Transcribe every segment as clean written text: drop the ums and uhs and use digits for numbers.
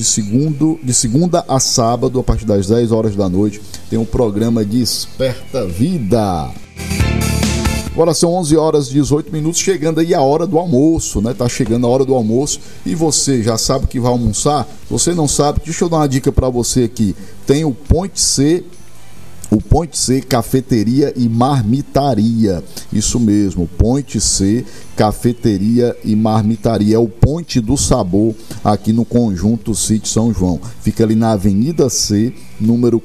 de segunda a sábado, a partir das 10 horas da noite, tem um programa Desperta Vida. Agora são 11 horas e 18 minutos, chegando aí a hora do almoço, né? Tá chegando a hora do almoço e você já sabe que vai almoçar? Você não sabe? Deixa eu dar uma dica para você aqui. Tem o Ponte C Cafeteria e Marmitaria. Isso mesmo, Ponte C Cafeteria e Marmitaria. É o Ponte do Sabor aqui no Conjunto Sítio São João. Fica ali na Avenida C, número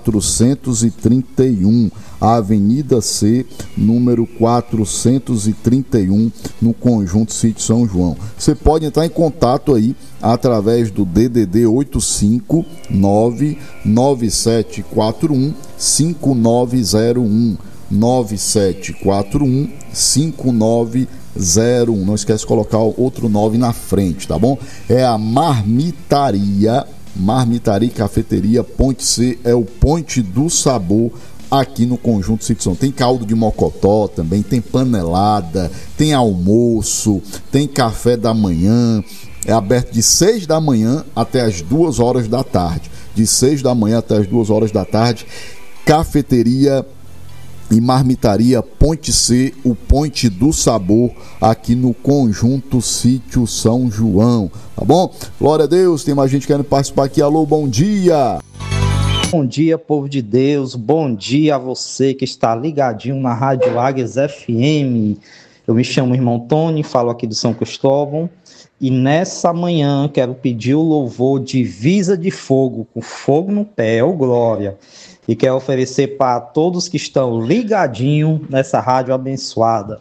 431. Avenida C, número 431, no Conjunto Sítio São João. Você pode entrar em contato aí através do DDD 8599741 5901 9741 5901. Não esquece de colocar outro 9 na frente, tá bom? É a Marmitaria e Cafeteria Ponte C, é o Ponte do Sabor aqui no Conjunto Sítio São. Tem caldo de mocotó também, tem panelada, tem almoço, tem café da manhã. É aberto de 6 da manhã até as 2 horas da tarde. De 6 da manhã até as 2 horas da tarde. Cafeteria e Marmitaria Ponte C, o Ponte do Sabor, aqui no Conjunto Sítio São João. Tá bom? Glória a Deus, tem mais gente querendo participar aqui. Alô, bom dia! Bom dia, povo de Deus. Bom dia a você que está ligadinho na Rádio Águias FM. Eu me chamo Irmão Tony, falo aqui do São Cristóvão. E nessa manhã quero pedir o louvor Divisa de Fogo, com fogo no pé, ô glória. E quero oferecer para todos que estão ligadinho nessa rádio abençoada.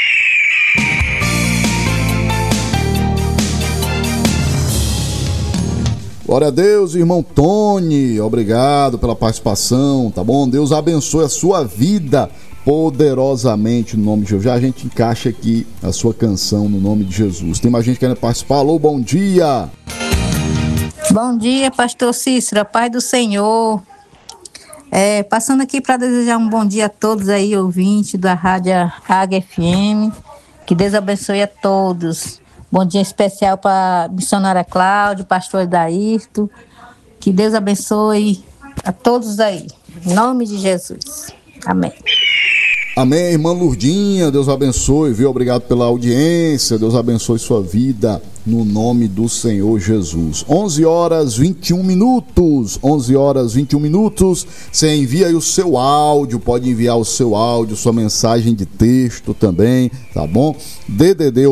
Glória a Deus, irmão Tony, obrigado pela participação, tá bom? Deus abençoe a sua vida poderosamente no nome de Jesus. Já a gente encaixa aqui a sua canção no nome de Jesus. Tem mais gente querendo participar? Alô, bom dia! Bom dia, pastor Cícero, paz do Senhor. Passando aqui para desejar um bom dia a todos aí, ouvintes da Rádio Águia FM. Que Deus abençoe a todos. Bom dia especial para a missionária Cláudia, pastor Dairto. Que Deus abençoe a todos aí. Em nome de Jesus. Amém. Amém, irmã Lurdinha, Deus abençoe, viu? Obrigado pela audiência, Deus abençoe sua vida, no nome do Senhor Jesus. 11 horas 21 minutos, 11 horas 21 minutos, você envia aí o seu áudio, pode enviar o seu áudio, sua mensagem de texto também, tá bom? DDD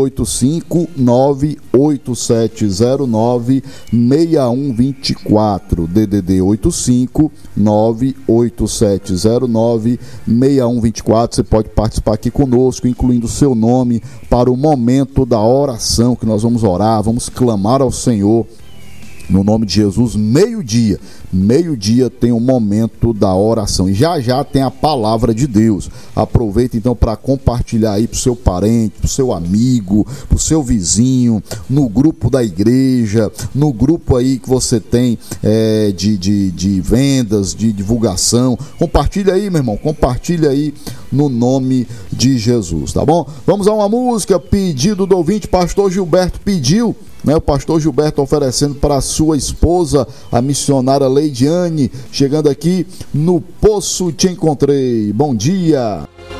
85987096124, DDD 85987096124. Você pode participar aqui conosco, incluindo o seu nome, para o momento da oração, que nós vamos orar, vamos clamar ao Senhor, no nome de Jesus. Meio-dia tem o momento da oração e já tem a palavra de Deus. Aproveita então para compartilhar aí pro seu parente, pro seu amigo, pro seu vizinho, no grupo da igreja, no grupo aí que você tem de vendas, de divulgação. Compartilha aí, meu irmão, compartilha aí no nome de Jesus, tá bom? Vamos a uma música, pedido do ouvinte, pastor Gilberto pediu, né? O pastor Gilberto oferecendo para a sua esposa, a missionária Leidiane, chegando aqui no Poço Te Encontrei. Bom dia!